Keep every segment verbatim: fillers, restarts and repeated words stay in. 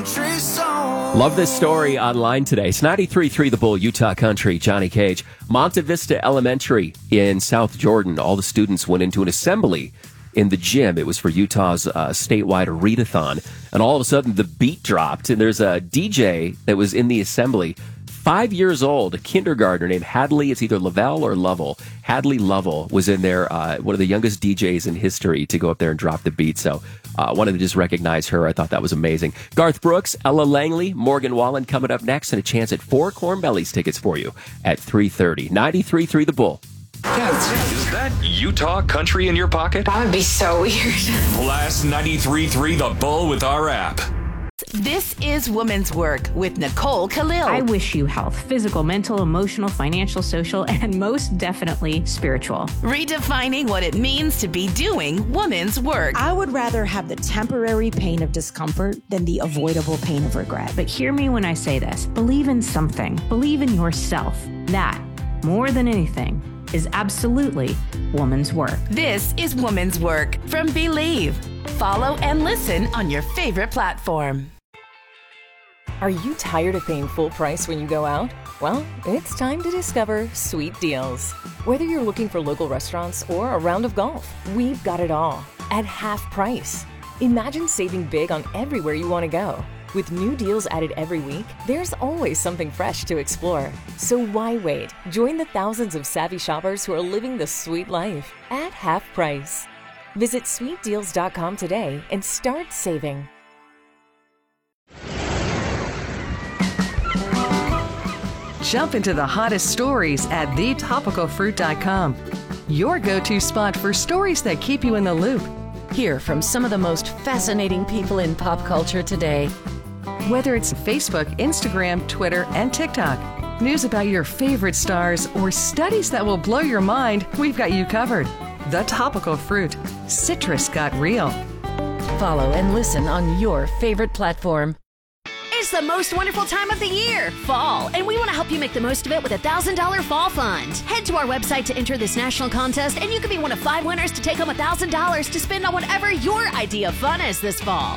country song. Love this story online today. It's ninety-three point three The Bull, Utah Country, Johnny Cage. Monte Vista Elementary in South Jordan. All the students went into an assembly in the gym. It was for Utah's uh, statewide readathon. And all of a sudden, the beat dropped. And there's a D J that was in the assembly, five years old, a kindergartner named Hadley. It's either Lavelle or Lovell. Hadley Lovell was in there, uh, one of the youngest D Js in history to go up there and drop the beat. So I uh, wanted to just recognize her. I thought that was amazing. Garth Brooks, Ella Langley, Morgan Wallen coming up next, and a chance at four Corn Bellies tickets for you at three thirty. ninety-three point three The Bull. Is that Utah country in your pocket? That would be so weird. Blast ninety-three point three The Bull with our app. This is Woman's Work with Nicole Khalil. I wish you health, physical, mental, emotional, financial, social, and most definitely spiritual. Redefining what it means to be doing woman's work. I would rather have the temporary pain of discomfort than the avoidable pain of regret. But hear me when I say this. Believe in something. Believe in yourself. That, more than anything, is absolutely woman's work. This is Woman's Work from Believe. Follow and listen on your favorite platform. Are you tired of paying full price when you go out? Well, it's time to discover Sweet Deals. Whether you're looking for local restaurants or a round of golf, we've got it all at half price. Imagine saving big on everywhere you want to go. With new deals added every week, there's always something fresh to explore. So why wait? Join the thousands of savvy shoppers who are living the sweet life at half price. Visit sweet deals dot com today and start saving. Jump into the hottest stories at the topical fruit dot com. Your go-to spot for stories that keep you in the loop. Hear from some of the most fascinating people in pop culture today. Whether it's Facebook, Instagram, Twitter, and TikTok, news about your favorite stars, or studies that will blow your mind, we've got you covered. The Topical Fruit. Citrus got real. Follow and listen on your favorite platform. It's the most wonderful time of the year, fall, and we want to help you make the most of it with a one thousand dollars Fall Fund. Head to our website to enter this national contest, and you could be one of five winners to take home one thousand dollars to spend on whatever your idea of fun is this fall.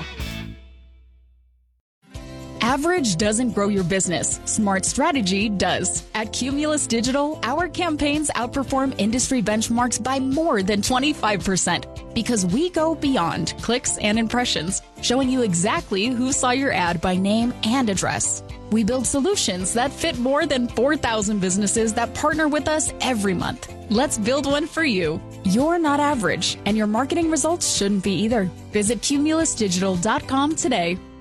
Average doesn't grow your business. Smart strategy does. At Cumulus Digital, our campaigns outperform industry benchmarks by more than twenty-five percent because we go beyond clicks and impressions, showing you exactly who saw your ad by name and address. We build solutions that fit more than four thousand businesses that partner with us every month. Let's build one for you. You're not average, and your marketing results shouldn't be either. Visit cumulus digital dot com today.